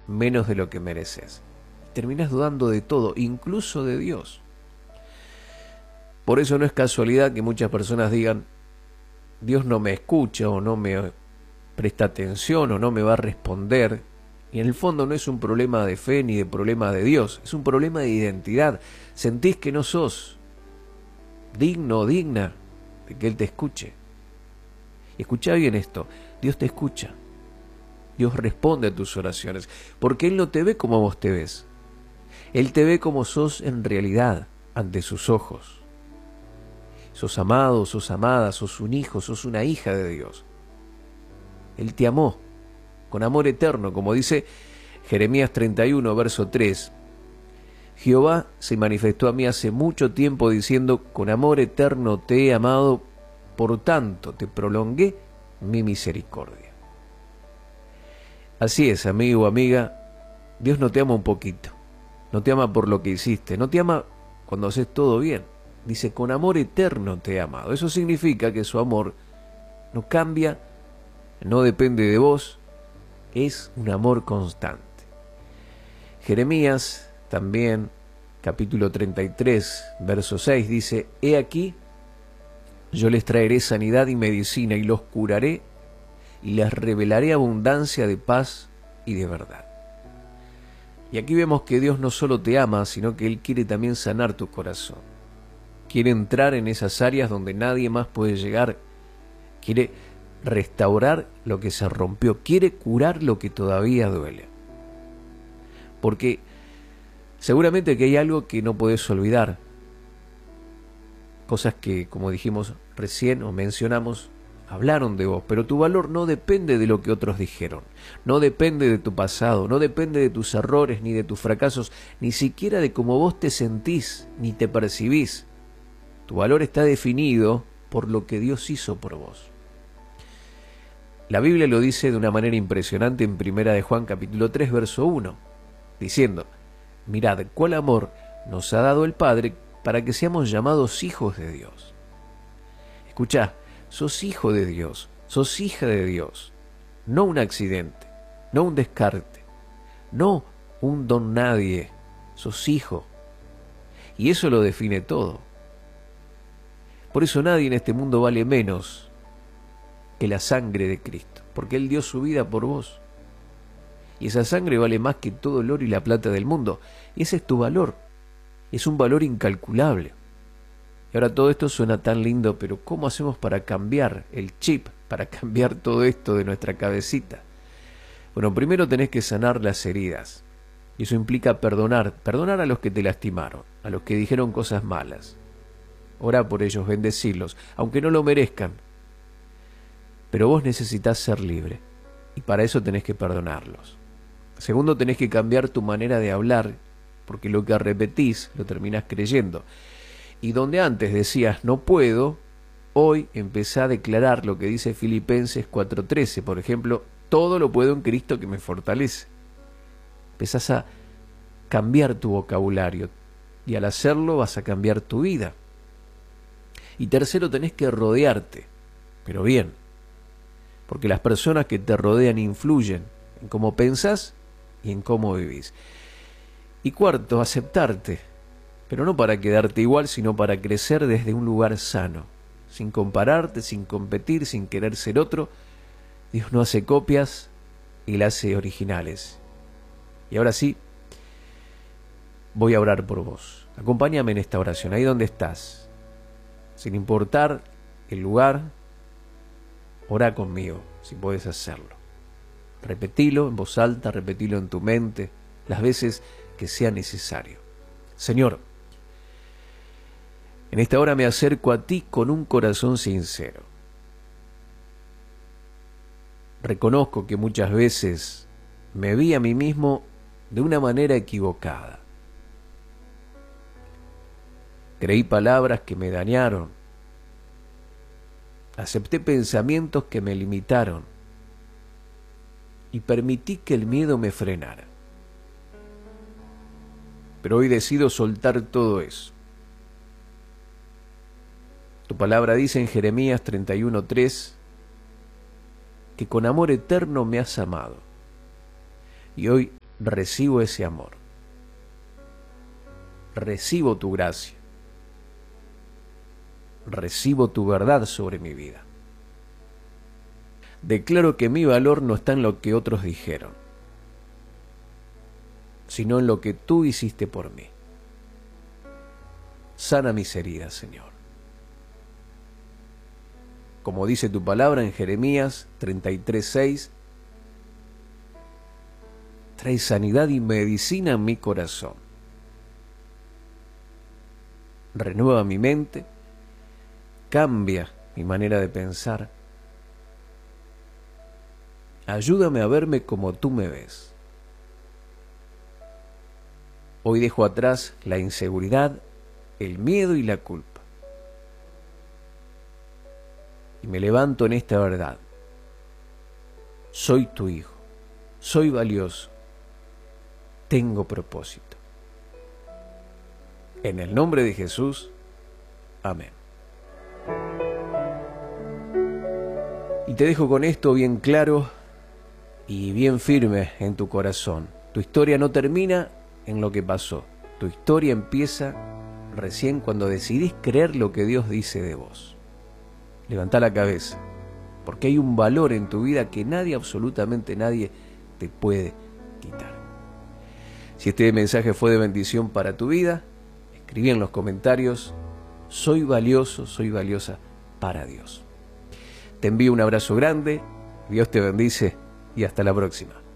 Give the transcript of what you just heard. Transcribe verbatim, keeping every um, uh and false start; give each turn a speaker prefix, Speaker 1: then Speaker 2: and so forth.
Speaker 1: menos de lo que mereces. Terminas dudando de todo, incluso de Dios. Por eso no es casualidad que muchas personas digan, Dios no me escucha o no me presta atención o no me va a responder. Y en el fondo no es un problema de fe ni de problema de Dios, es un problema de identidad. Sentís que no sos digno o digna de que Él te escuche. Y escuchá bien esto, Dios te escucha. Dios responde a tus oraciones, porque Él no te ve como vos te ves. Él te ve como sos en realidad ante sus ojos. Sos amado, sos amada, sos un hijo, sos una hija de Dios. Él te amó con amor eterno, como dice Jeremías treinta y uno, verso tres. Jehová se manifestó a mí hace mucho tiempo diciendo, con amor eterno te he amado, por tanto te prolongué mi misericordia. Así es, amigo o amiga, Dios no te ama un poquito, no te ama por lo que hiciste, no te ama cuando haces todo bien. Dice, con amor eterno te he amado. Eso significa que su amor no cambia, no depende de vos, es un amor constante. Jeremías también, capítulo treinta y tres, verso seis, dice, he aquí, yo les traeré sanidad y medicina y los curaré y les revelaré abundancia de paz y de verdad. Y aquí vemos que Dios no solo te ama, sino que Él quiere también sanar tu corazón. Quiere entrar en esas áreas donde nadie más puede llegar. Quiere restaurar lo que se rompió. Quiere curar lo que todavía duele. Porque seguramente que hay algo que no podés olvidar. Cosas que, como dijimos recién o mencionamos, hablaron de vos, pero tu valor no depende de lo que otros dijeron, no depende de tu pasado, no depende de tus errores ni de tus fracasos, ni siquiera de cómo vos te sentís ni te percibís. Tu valor está definido por lo que Dios hizo por vos. La Biblia lo dice de una manera impresionante en Primera de Juan capítulo tres, verso uno, diciendo, mirad cuál amor nos ha dado el Padre para que seamos llamados hijos de Dios. Escuchá, sos hijo de Dios, sos hija de Dios, no un accidente, no un descarte, no un don nadie, sos hijo. Y eso lo define todo. Por eso nadie en este mundo vale menos que la sangre de Cristo, porque Él dio su vida por vos. Y esa sangre vale más que todo el oro y la plata del mundo. Y ese es tu valor, es un valor incalculable. Y ahora todo esto suena tan lindo, pero ¿cómo hacemos para cambiar el chip, para cambiar todo esto de nuestra cabecita? Bueno, primero tenés que sanar las heridas. Y eso implica perdonar, perdonar a los que te lastimaron, a los que dijeron cosas malas. Orá por ellos, bendecirlos, aunque no lo merezcan. Pero vos necesitas ser libre, y para eso tenés que perdonarlos. Segundo, tenés que cambiar tu manera de hablar, porque lo que repetís lo terminás creyendo. Y donde antes decías no puedo, hoy empezá a declarar lo que dice Filipenses cuatro trece, por ejemplo, todo lo puedo en Cristo que me fortalece. Empezás a cambiar tu vocabulario y al hacerlo vas a cambiar tu vida. Y tercero, tenés que rodearte, pero bien, porque las personas que te rodean influyen en cómo pensás y en cómo vivís. Y cuarto, aceptarte, pero no para quedarte igual, sino para crecer desde un lugar sano, sin compararte, sin competir, sin querer ser otro. Dios no hace copias, Él hace originales. Y ahora sí, voy a orar por vos. Acompáñame en esta oración, ahí donde estás, sin importar el lugar, orá conmigo, si puedes hacerlo. Repetilo en voz alta, repetilo en tu mente, las veces que sea necesario. Señor, en esta hora me acerco a ti con un corazón sincero. Reconozco que muchas veces me vi a mí mismo de una manera equivocada. Creí palabras que me dañaron. Acepté pensamientos que me limitaron. Y permití que el miedo me frenara. Pero hoy decido soltar todo eso. Tu palabra dice en Jeremías treinta y uno tres que con amor eterno me has amado. Y hoy recibo ese amor. Recibo tu gracia. Recibo tu verdad sobre mi vida. Declaro que mi valor no está en lo que otros dijeron, sino en lo que tú hiciste por mí. Sana mis heridas, Señor. Como dice tu palabra en Jeremías treinta y tres, seis, trae sanidad y medicina en mi corazón. Renueva mi mente, cambia mi manera de pensar. Ayúdame a verme como tú me ves. Hoy dejo atrás la inseguridad, el miedo y la culpa. Y me levanto en esta verdad. Soy tu hijo, soy valioso, tengo propósito. En el nombre de Jesús, amén. Y te dejo con esto bien claro y bien firme en tu corazón. Tu historia no termina en lo que pasó. Tu historia empieza recién cuando decidís creer lo que Dios dice de vos. Levantá la cabeza, porque hay un valor en tu vida que nadie, absolutamente nadie, te puede quitar. Si este mensaje fue de bendición para tu vida, escribí en los comentarios: soy valioso, soy valiosa para Dios. Te envío un abrazo grande, Dios te bendice y hasta la próxima.